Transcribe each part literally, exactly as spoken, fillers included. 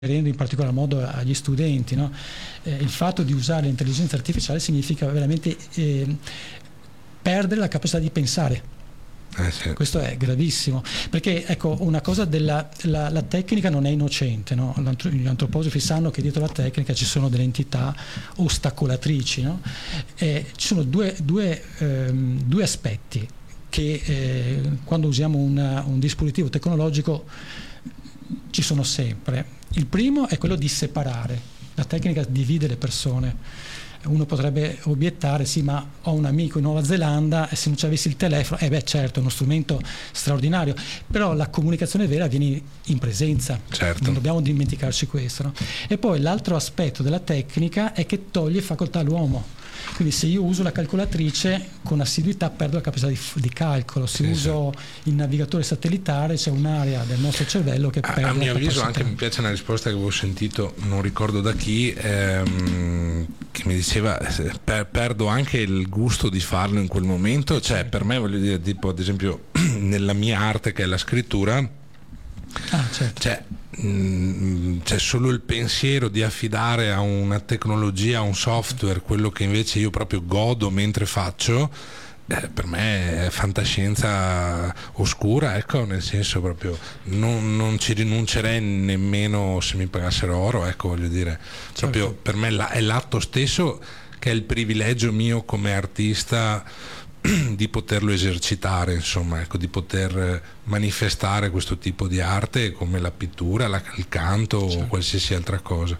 in particolar modo agli studenti, no? Eh, il fatto di usare l'intelligenza artificiale significa veramente eh, perdere la capacità di pensare. Eh sì. Questo è gravissimo, perché ecco, una cosa della la, la tecnica non è innocente, no? Gli antroposofi sanno che dietro la tecnica ci sono delle entità ostacolatrici, no? Eh, ci sono due, due, ehm, due aspetti che eh, quando usiamo una, un dispositivo tecnologico ci sono sempre. Il primo è quello di separare. La tecnica divide le persone. Uno potrebbe obiettare: sì, ma ho un amico in Nuova Zelanda e se non ci avessi il telefono, eh beh certo, è uno strumento straordinario, però la comunicazione vera avviene in presenza, certo. Non dobbiamo dimenticarci questo, no? E poi l'altro aspetto della tecnica è che toglie facoltà all'uomo. Quindi se io uso la calcolatrice con assiduità perdo la capacità di, di calcolo, se sì, uso sì. il navigatore satellitare c'è un'area del nostro cervello che a, perde a mio la avviso capacità. Anche mi piace una risposta che avevo sentito, non ricordo da chi, ehm, che mi diceva per, perdo anche il gusto di farlo in quel momento, cioè certo. Per me, voglio dire, tipo ad esempio nella mia arte che è la scrittura, ah, certo. cioè c'è solo il pensiero di affidare a una tecnologia, a un software, quello che invece io proprio godo mentre faccio, eh, per me è fantascienza oscura, ecco, nel senso proprio non, non ci rinuncerei nemmeno se mi pagassero oro, ecco, voglio dire, proprio certo. Per me è l'atto stesso che è il privilegio mio come artista di poterlo esercitare, insomma, ecco, di poter manifestare questo tipo di arte come la pittura, la, il canto certo. O qualsiasi altra cosa.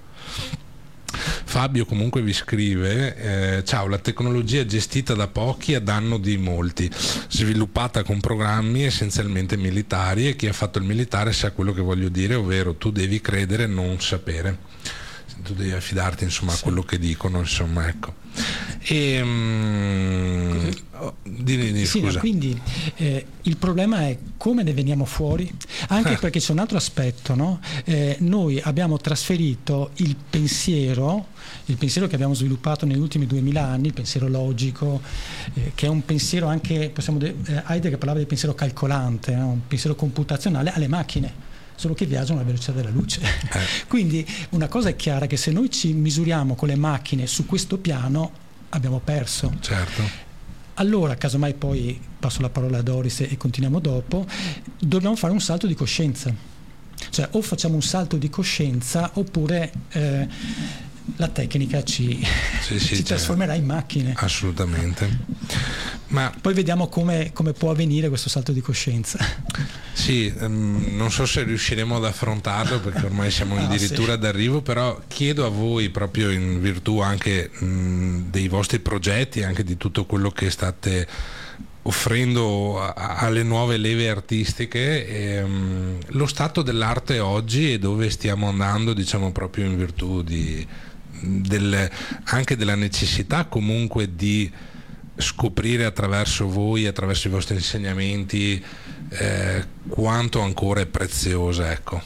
Fabio comunque vi scrive: eh, ciao, la tecnologia è gestita da pochi a danno di molti, sviluppata con programmi essenzialmente militari, e chi ha fatto il militare sa quello che voglio dire, ovvero tu devi credere, non sapere, tu devi affidarti, insomma, sì. A quello che dicono, insomma, ecco. E um, oh, di, di, sì, scusa. Quindi eh, il problema è come ne veniamo fuori, anche perché c'è un altro aspetto, no? Eh, noi abbiamo trasferito il pensiero il pensiero che abbiamo sviluppato negli ultimi duemila anni, il pensiero logico, eh, che è un pensiero anche, possiamo de- eh, Heidegger parlava di pensiero calcolante, no? Un pensiero computazionale, alle macchine, solo che viaggiano alla velocità della luce. Eh. Quindi una cosa è chiara, che se noi ci misuriamo con le macchine su questo piano abbiamo perso. Certo. Allora, casomai poi passo la parola a Doris e continuiamo dopo, dobbiamo fare un salto di coscienza. Cioè o facciamo un salto di coscienza oppure eh, la tecnica ci, sì, sì, ci trasformerà in macchine. Assolutamente. Ma poi vediamo come, come può avvenire questo salto di coscienza. Sì, um, non so se riusciremo ad affrontarlo perché ormai siamo ah, addirittura sì. d'arrivo, però chiedo a voi, proprio in virtù anche mh, dei vostri progetti, anche di tutto quello che state offrendo a, alle nuove leve artistiche, ehm, lo stato dell'arte oggi e dove stiamo andando, diciamo, proprio in virtù di, del, anche della necessità comunque di scoprire attraverso voi, attraverso i vostri insegnamenti, eh, quanto ancora è preziosa, ecco.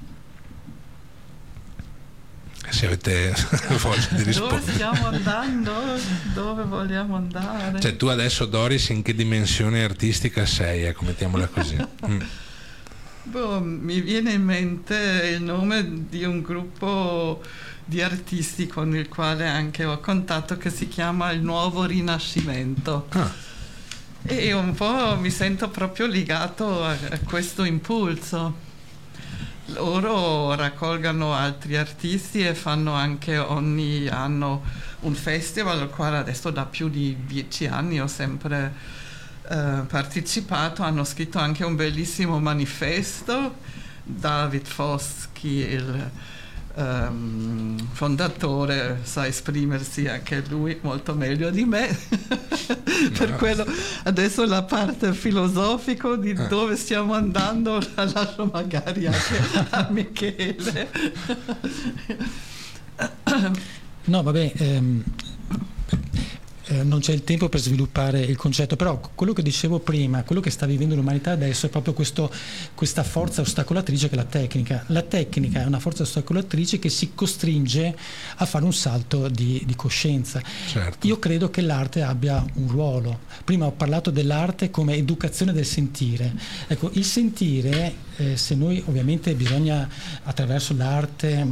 Se avete voglia di rispondere. Dove stiamo andando? Dove vogliamo andare? Cioè, tu adesso, Doris, in che dimensione artistica sei? Ecco, mettiamola così. Mm. Boh, mi viene in mente il nome di un gruppo di artisti con il quale anche ho contatto, che si chiama Il Nuovo Rinascimento. Ah. E un po' mi sento proprio legato a, a questo impulso. Loro raccolgono altri artisti e fanno anche ogni anno un festival al quale adesso da più di dieci anni ho sempre eh, partecipato. Hanno scritto anche un bellissimo manifesto. David Fossky, il um, fondatore, sa esprimersi anche lui molto meglio di me. Per no. quello adesso la parte filosofica di eh. dove stiamo andando la lascio magari anche a Michele. No, vabbè, ehm, eh, non c'è il tempo per sviluppare il concetto, però quello che dicevo prima, quello che sta vivendo l'umanità adesso è proprio questo, questa forza ostacolatrice che è la tecnica. La tecnica è una forza ostacolatrice che si costringe a fare un salto di, di coscienza. Certo. Io credo che l'arte abbia un ruolo. Prima ho parlato dell'arte come educazione del sentire. Ecco, il sentire, eh, se noi ovviamente bisogna attraverso l'arte